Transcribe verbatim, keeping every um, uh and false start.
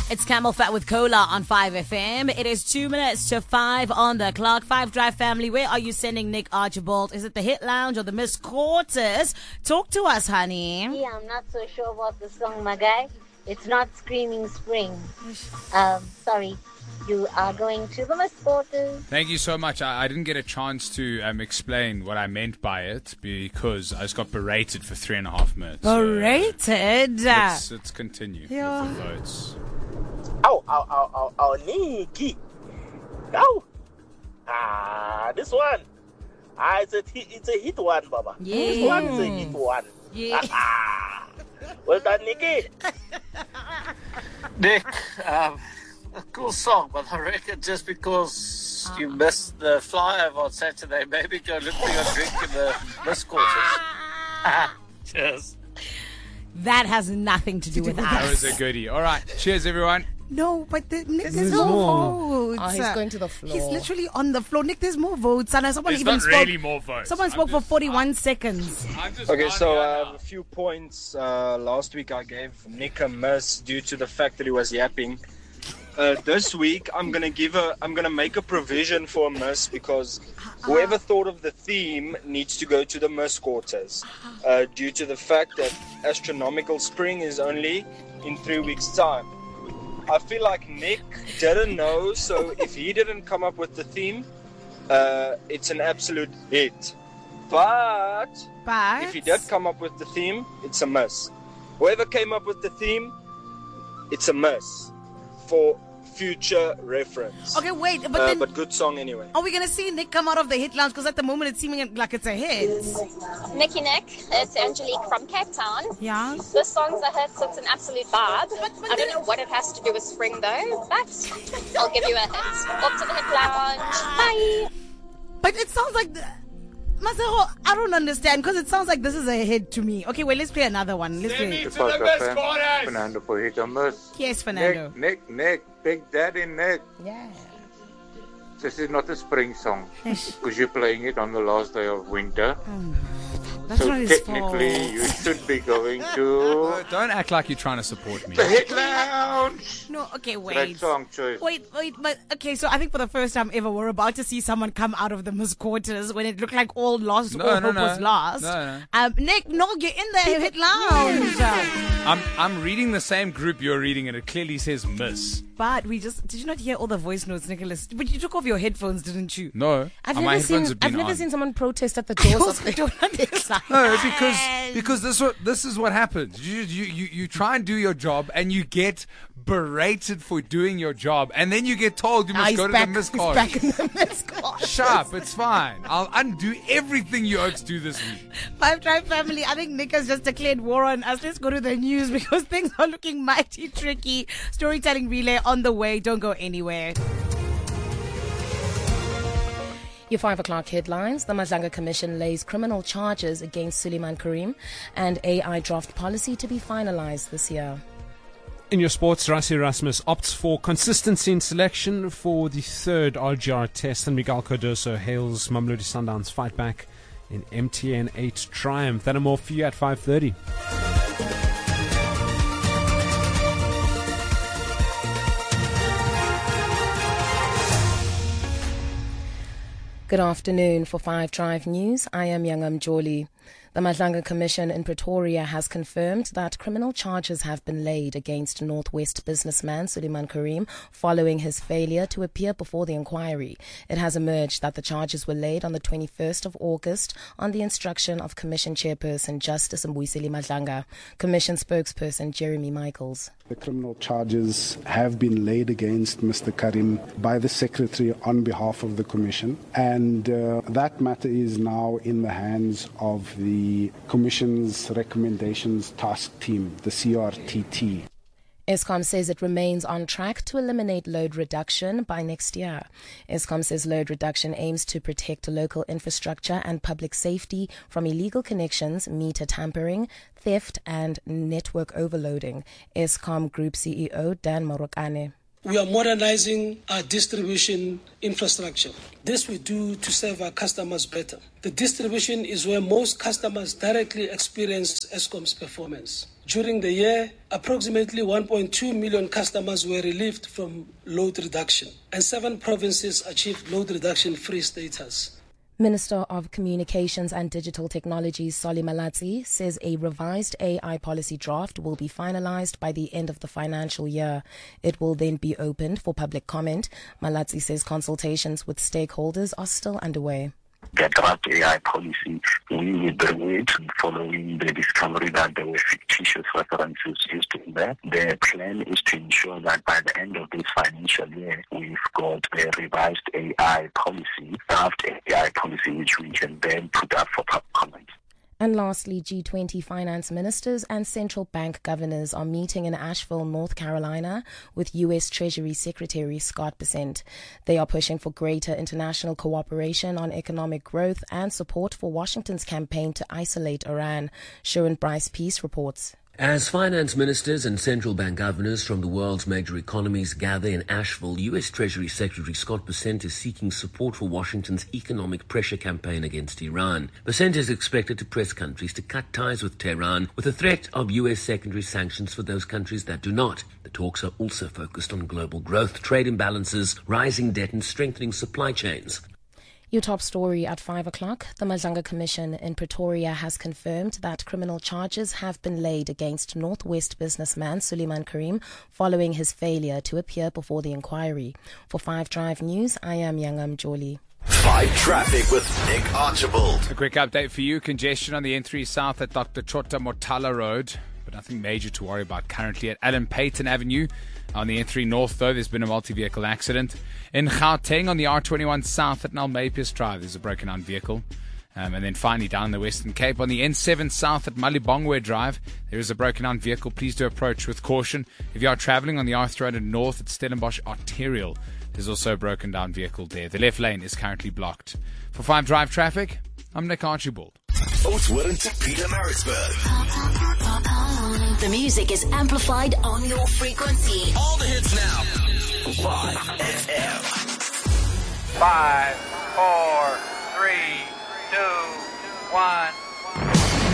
It's Camel Fat with Cola on five F M. It is two minutes to five on the clock. Five Drive family, where are you sending Nick Archibald? Is it the Hit Lounge or the Miss Quarters? Talk to us, honey. Yeah, I'm not so sure about the song, my guy. It's not Screaming Spring. Um, sorry. You are going to the Miss Quarters. Thank you so much. I, I didn't get a chance to um, explain what I meant by it because I just got berated for three and a half minutes. Berated? So let's, let's continue Yeah. with the votes. Oh, oh, oh, oh, oh, Nikki. Oh. Ah, this one. Ah, it's a, it's a hit one, Baba. Yeah. This one is a hit one. Yeah. Ah, well done, Nikki. Nick, um, a cool song, but I reckon just because you missed the flyover on Saturday, maybe go look for your drink in the Miss Quarters. Cheers. That has nothing to do with That us. was a goodie. All right. Cheers, everyone. No, but the, Nick, there's, There's no more. votes. Oh, he's going to the floor. He's literally on the floor. Nick, there's more votes. And someone There's even not spoke. really more votes. Someone I'm spoke for just- forty-one seconds. I'm just Okay, rounding so up um, now. a few points. Uh, last week I gave Nick a miss due to the fact that he was yapping. Uh, this week I'm gonna give a, I'm gonna make a provision for a miss because whoever thought of the theme needs to go to the Miss Quarters, uh, due to the fact that Astronomical Spring is only in three weeks' time. I feel like Nick didn't know, so if he didn't come up with the theme, uh, it's an absolute hit. But But if he did come up with the theme, it's a miss. Whoever came up with the theme, it's a miss for future reference. Okay, wait, but Uh, then but good song anyway. are we going to see Nick come out of the Hit Lounge? Because at the moment it's seeming like it's a hit. Nicky Nick, it's Angelique from Cape Town. Yeah? This song's a hit, so it's an absolute vibe. I don't know what it has to do with spring though, but I'll give you a hint. Off to the Hit Lounge. Bye. But it sounds like... The, Masero, I don't understand because it sounds like this is a hit to me. Okay, wait, let's play another one. Let's Send me play. to the Miss Quarters. Fernando Pojita Miss. Yes, Fernando. Nick, Nick, Nick, Big Daddy Nick. Yeah. This is not a spring song because you're playing it on the last day of winter. That's so not his technically, fault. you should be going to Don't act like you're trying to support me. the Hit Lounge. No, okay, Great wait. song choice. Wait, wait, but okay, so I think for the first time ever, we're about to see someone come out of the Miss Quarters when it looked like all lost, No, all no, hope no. was lost. No, no. Um, Nick, no, get in the Hit Lounge. I'm I'm reading the same group you're reading, and it clearly says Miss. But we just, did you not hear all the voice notes, Nicholas? But you took off your headphones, didn't you? No, I've my never headphones seen. have been I've never on. seen someone protest at the I doors also of the. don't understand. No, because because this what this is what happens. You, you you you try and do your job, and you get berated for doing your job, and then you get told you Ah, must he's go to back, the Miss he's Quarters. back in the Miss Quarters. Sharp, it's fine. I'll undo everything you oaks do this week. Five Tribe family, I think Nick has just declared war on us. Let's go to the news because things are looking mighty tricky. Storytelling relay on the way. Don't go anywhere. Your five o'clock headlines. The Madlanga Commission lays criminal charges against Suleiman Karim and A I draft policy to be finalized this year. In your sports, Rassie Erasmus opts for consistency in selection for the third R G R test, and Miguel Cardoso hails Mamelodi Sundowns fight back in M T N eight triumph. That and more for you at five thirty. Good afternoon. For five Drive News, I am Yangam Joli. The Madlanga Commission in Pretoria has confirmed that criminal charges have been laid against Northwest businessman Suleiman Karim following his failure to appear before the inquiry. It has emerged that the charges were laid on the twenty-first of August on the instruction of Commission Chairperson Justice Mbuyiseli Madlanga. Commission spokesperson Jeremy Michaels. The criminal charges have been laid against Mister Karim by the Secretary on behalf of the Commission, and uh, that matter is now in the hands of the Commission's Recommendations Task Team, the C R T T. Eskom says it remains on track to eliminate load reduction by next year. Eskom says load reduction aims to protect local infrastructure and public safety from illegal connections, meter tampering, theft and network overloading. Eskom Group C E O Dan Morokane. We are modernizing our distribution infrastructure. This we do to serve our customers better. The distribution is where most customers directly experience Eskom's performance. During the year, approximately one point two million customers were relieved from load reduction, and seven provinces achieved load reduction-free status. Minister of Communications and Digital Technologies Solly Malatsi says a revised A I policy draft will be finalized by the end of the financial year. It will then be opened for public comment. Malatsi says consultations with stakeholders are still underway. The draft A I policy, we will bring it following the discovery that there were fictitious references used in there. The plan is to ensure that by the end of this financial year, we've got a revised A I policy, draft A I policy, which we can then put up for public comment. And lastly, G twenty finance ministers and central bank governors are meeting in Asheville, North Carolina, with U S Treasury Secretary Scott Bessent. They are pushing for greater international cooperation on economic growth and support for Washington's campaign to isolate Iran. Sharon Bryce Peace reports. As finance ministers and central bank governors from the world's major economies gather in Asheville, U S Treasury Secretary Scott Bessent is seeking support for Washington's economic pressure campaign against Iran. Bessent is expected to press countries to cut ties with Tehran, with a threat of U S secondary sanctions for those countries that do not. The talks are also focused on global growth, trade imbalances, rising debt and strengthening supply chains. Your top story at five o'clock. The Madlanga Commission in Pretoria has confirmed that criminal charges have been laid against Northwest businessman Suleiman Karim following his failure to appear before the inquiry. For Five Drive News, I am Yangam Jolie. Five Traffic with Nick Archibald. A quick update for you. Congestion on the N three South at Doctor Chota Motala Road, but nothing major to worry about currently. At Alan Payton Avenue on the N three North, though, there's been a multi-vehicle accident. In Gauteng on the R twenty-one South at Nalmapius Drive, there's a broken-down vehicle. Um, and then finally down the Western Cape on the N seven South at Malibongwe Drive, there is a broken-down vehicle. Please do approach with caution. If you are travelling on the R three hundred North at Stellenbosch Arterial, there's also a broken-down vehicle there. The left lane is currently blocked. For Five Drive Traffic, I'm Nick Archibald. Oatwood to Pietermaritzburg. The music is amplified on your frequency. All the hits now. Five F M. Five, four, three, two, one.